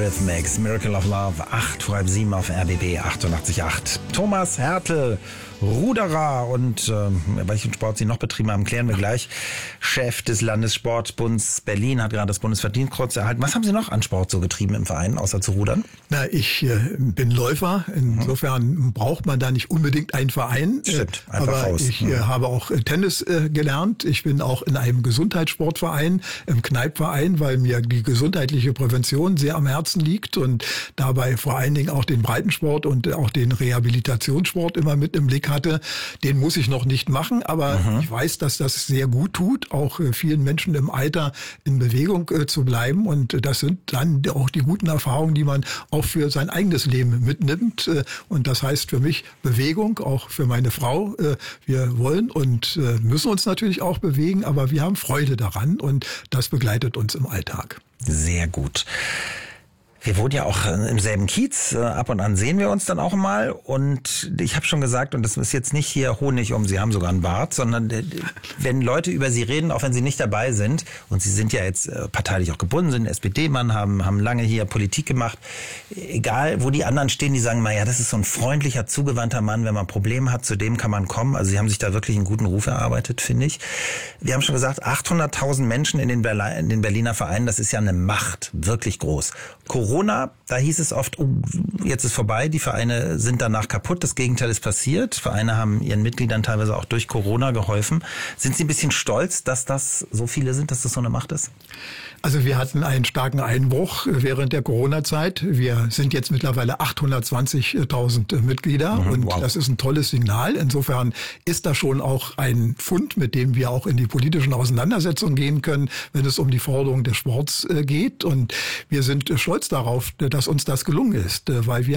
Eurythmics, Miracle of Love, 8:30 auf RBB 88.8. Thomas Härtel, Ruderer und welchen Sport Sie noch betrieben haben, klären wir gleich. Chef des Landessportbunds Berlin, hat gerade das Bundesverdienstkreuz erhalten. Was haben Sie noch an Sport so getrieben im Verein, außer zu rudern? Na, ich bin Läufer. Insofern braucht man da nicht unbedingt einen Verein. Stimmt, einfach aber raus. Ich habe auch Tennis gelernt. Ich bin auch in einem Gesundheitssportverein, im Kneippverein, weil mir die gesundheitliche Prävention sehr am Herzen liegt und dabei vor allen Dingen auch den Breitensport und auch den Rehabilitationssport immer mit im Blick hatte. Den muss ich noch nicht machen, aber ich weiß, dass das sehr gut tut, auch vielen Menschen im Alter in Bewegung zu bleiben. Und das sind dann auch die guten Erfahrungen, die man auch für sein eigenes Leben mitnimmt. Und das heißt für mich Bewegung, auch für meine Frau. Wir wollen und müssen uns natürlich auch bewegen, aber wir haben Freude daran und das begleitet uns im Alltag. Sehr gut. Wir wohnen ja auch im selben Kiez. Ab und an sehen wir uns dann auch mal. Und ich habe schon gesagt, und das ist jetzt nicht hier Honig Sie haben sogar einen Bart, sondern wenn Leute über Sie reden, auch wenn Sie nicht dabei sind, und Sie sind ja jetzt parteilich auch gebunden, sind SPD-Mann, haben lange hier Politik gemacht, egal wo die anderen stehen, die sagen, naja, das ist so ein freundlicher, zugewandter Mann, wenn man Probleme hat, zu dem kann man kommen. Also Sie haben sich da wirklich einen guten Ruf erarbeitet, finde ich. Wir haben schon gesagt, 800.000 Menschen in den Berliner Vereinen, das ist ja eine Macht, wirklich groß. Corona, da hieß es oft, oh, jetzt ist vorbei, die Vereine sind danach kaputt. Das Gegenteil ist passiert. Vereine haben ihren Mitgliedern teilweise auch durch Corona geholfen. Sind Sie ein bisschen stolz, dass das so viele sind, dass das so eine Macht ist? Also wir hatten einen starken Einbruch während der Corona-Zeit. Wir sind jetzt mittlerweile 820.000 Mitglieder und wow. Das ist ein tolles Signal. Insofern ist das schon auch ein Pfund, mit dem wir auch in die politischen Auseinandersetzungen gehen können, wenn es um die Forderung des Sports geht. Und wir sind stolz darauf, dass uns das gelungen ist, weil wir